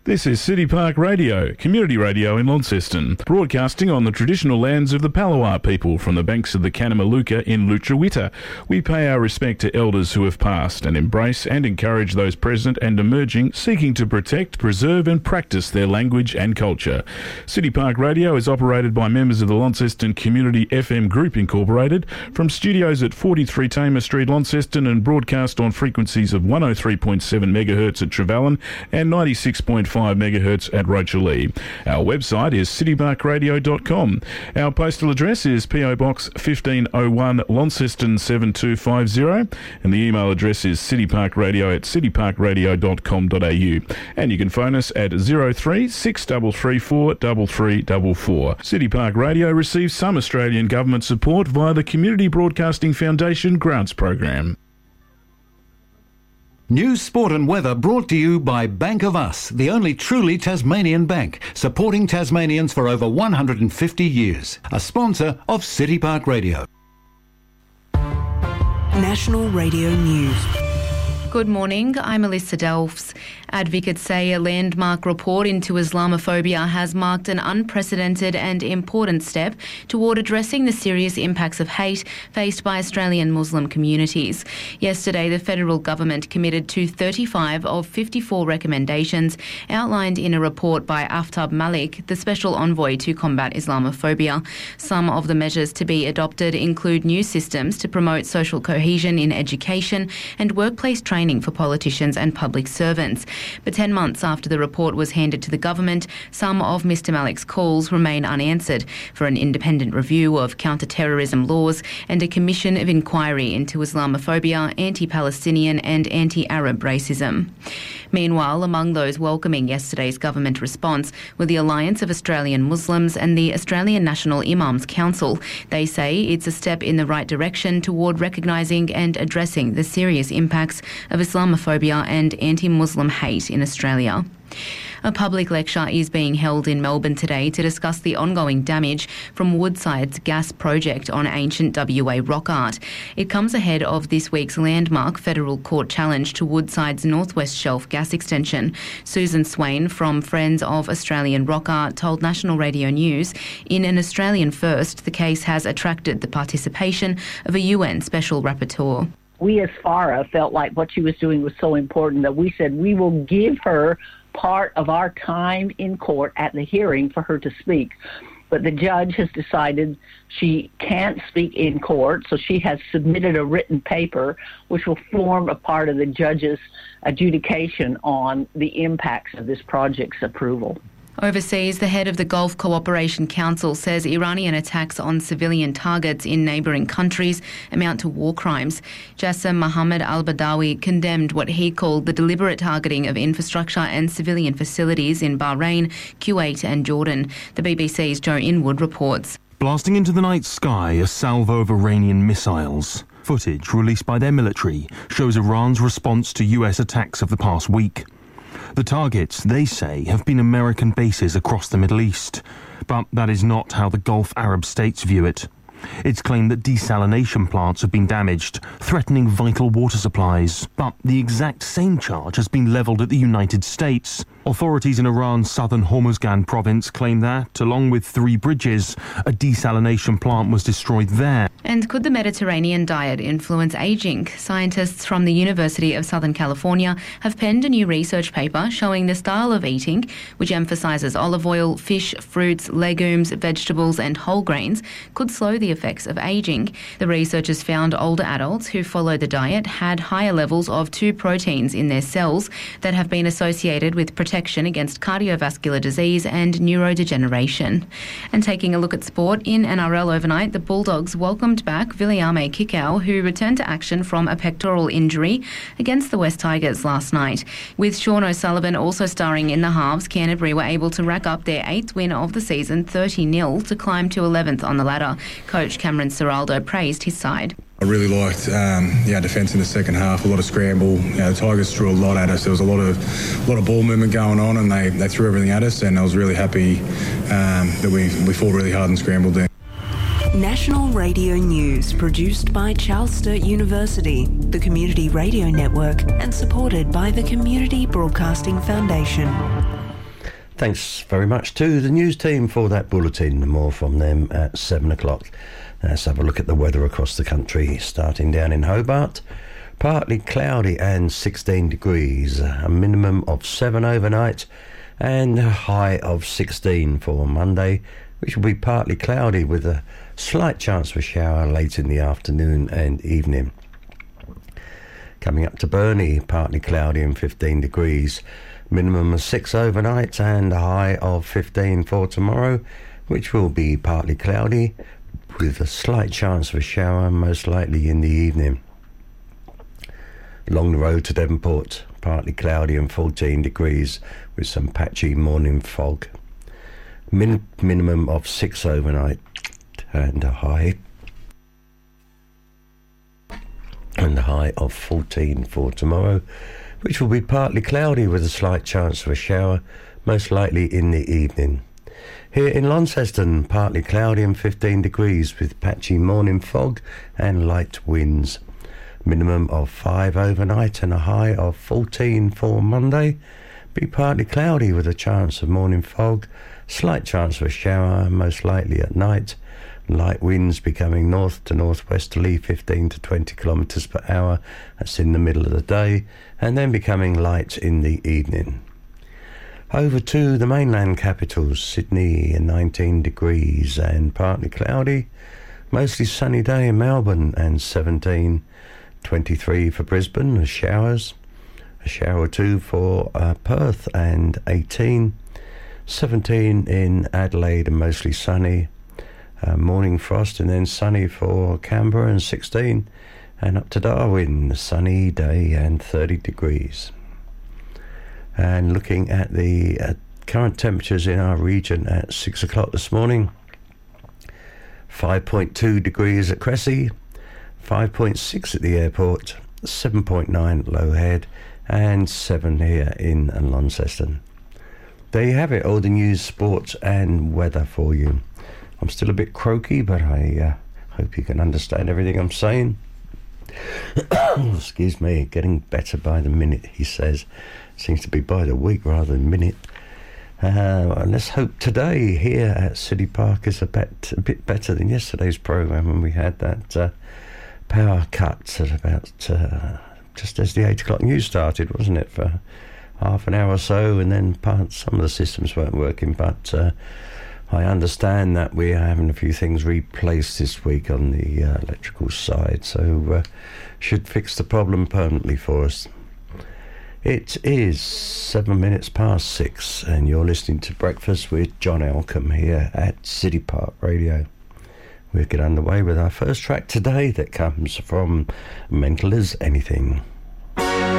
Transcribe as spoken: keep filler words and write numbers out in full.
This is City Park Radio, community radio in Launceston, broadcasting on the traditional lands of the Palawa people from the banks of the Kanamaluka in Lutruwita. We pay our respect to elders who have passed and embrace and encourage those present and emerging, seeking to protect, preserve and practice their language and culture. City Park Radio is operated by members of the Launceston Community F M Group Incorporated from studios at forty-three Tamer Street, Launceston, and broadcast on frequencies of one oh three point seven megahertz at Trevally and ninety-six point five megahertz at Rocherlea. Our website is city park radio dot com. Our postal address is P O Box fifteen oh one, Launceston seven two five zero, and the email address is cityparkradio at city park radio dot com dot a u. And you can phone us at zero three six three three four three three four four. City Park Radio receives some Australian government support via the Community Broadcasting Foundation Grants Program. News, sport and weather brought to you by Bank of Us, the only truly Tasmanian bank, supporting Tasmanians for over one hundred fifty years. A sponsor of City Park Radio. National Radio News. Good morning, I'm Alyssa Delfs. Advocates say a landmark report into Islamophobia has marked an unprecedented and important step toward addressing the serious impacts of hate faced by Australian Muslim communities. Yesterday, the federal government committed to thirty-five of fifty-four recommendations outlined in a report by Aftab Malik, the Special Envoy to combat Islamophobia. Some of the measures to be adopted include new systems to promote social cohesion in education and workplace training for politicians and public servants. But ten months after the report was handed to the government, some of Mr Malik's calls remain unanswered for an independent review of counter-terrorism laws and a commission of inquiry into Islamophobia, anti-Palestinian and anti-Arab racism. Meanwhile, among those welcoming yesterday's government response were the Alliance of Australian Muslims and the Australian National Imams Council. They say it's a step in the right direction toward recognising and addressing the serious impacts of Islamophobia and anti-Muslim hate in Australia. A public lecture is being held in Melbourne today to discuss the ongoing damage from Woodside's gas project on ancient W A rock art. It comes ahead of this week's landmark federal court challenge to Woodside's Northwest Shelf gas extension. Susan Swain from Friends of Australian Rock Art told National Radio News, in an Australian first, the case has attracted the participation of a U N Special Rapporteur. We as FARA felt like what she was doing was so important that we said we will give her part of our time in court at the hearing for her to speak. But the judge has decided she can't speak in court, so she has submitted a written paper which will form a part of the judge's adjudication on the impacts of this project's approval. Overseas, the head of the Gulf Cooperation Council says Iranian attacks on civilian targets in neighbouring countries amount to war crimes. Jassim Mohammed al-Badawi condemned what he called the deliberate targeting of infrastructure and civilian facilities in Bahrain, Kuwait and Jordan. The B B C's Joe Inwood reports. Blasting into the night sky, a salvo of Iranian missiles. Footage released by their military shows Iran's response to U S attacks of the past week. The targets, they say, have been American bases across the Middle East. But that is not how the Gulf Arab states view it. It's claimed that desalination plants have been damaged, threatening vital water supplies. But the exact same charge has been levelled at the United States. Authorities in Iran's southern Hormuzgan province claim that, along with three bridges, a desalination plant was destroyed there. And could the Mediterranean diet influence ageing? Scientists from the University of Southern California have penned a new research paper showing the style of eating, which emphasises olive oil, fish, fruits, legumes, vegetables and whole grains, could slow the effects of ageing. The researchers found older adults who followed the diet had higher levels of two proteins in their cells that have been associated with protection against cardiovascular disease and neurodegeneration. And taking a look at sport, in N R L overnight, the Bulldogs welcomed back Viliame Kikau, who returned to action from a pectoral injury against the West Tigers last night. With Sean O'Sullivan also starring in the halves, Canterbury were able to rack up their eighth win of the season, thirty nil, to climb to eleventh on the ladder. Coach Cameron Ciraldo praised his side. I really liked um, yeah, defence in the second half, a lot of scramble. You know, the Tigers threw a lot at us. There was a lot of a lot of ball movement going on, and they, they threw everything at us, and I was really happy um, that we, we fought really hard and scrambled there. National Radio News, produced by Charles Sturt University, the Community Radio Network, and supported by the Community Broadcasting Foundation. Thanks very much to the news team for that bulletin. More from them at seven o'clock. Let's have a look at the weather across the country. Starting down in Hobart, partly cloudy and sixteen degrees. A minimum of seven overnight and a high of sixteen for Monday, which will be partly cloudy with a slight chance of a shower late in the afternoon and evening. Coming up to Burnie, partly cloudy and fifteen degrees. Minimum of six overnight and a high of fifteen for tomorrow, which will be partly cloudy with a slight chance of a shower, most likely in the evening. Along the road to Devonport, partly cloudy and fourteen degrees with some patchy morning fog. Min- minimum of six overnight and a high and a high of fourteen for tomorrow, which will be partly cloudy with a slight chance of a shower, most likely in the evening. Here in Launceston, partly cloudy and fifteen degrees with patchy morning fog and light winds. Minimum of five overnight and a high of fourteen for Monday. Be partly cloudy with a chance of morning fog, slight chance of a shower, most likely at night. Light winds becoming north to northwesterly, fifteen to twenty kilometres per hour. That's in the middle of the day, and then becoming light in the evening. Over to the mainland capitals, Sydney, nineteen degrees and partly cloudy. Mostly sunny day in Melbourne and seventeen. twenty-three for Brisbane, with showers. A shower or two for uh, Perth and eighteen. seventeen in Adelaide and mostly sunny. Uh, morning frost and then sunny for Canberra and sixteen, and up to Darwin, a sunny day and thirty degrees. And looking at the uh, current temperatures in our region at six o'clock this morning, five point two degrees at Cressy, five point six at the airport, seven point nine at Low Head, and seven here in Launceston. There you have it, all the news, sports and weather for you. I'm still a bit croaky, but I uh, hope you can understand everything I'm saying. Excuse me, getting better by the minute, he says. Seems to be by the week rather than minute. Uh, let's hope today here at City Park is a bit, a bit better than yesterday's programme when we had that uh, power cut at about uh, just as the eight o'clock news started, wasn't it, for half an hour or so, and then part, some of the systems weren't working, but uh, I understand that we are having a few things replaced this week on the uh, electrical side, so uh, should fix the problem permanently for us. It is seven minutes past six, and you're listening to Breakfast with John Elcombe here at City Park Radio. We'll get underway with our first track today that comes from Mental as Anything.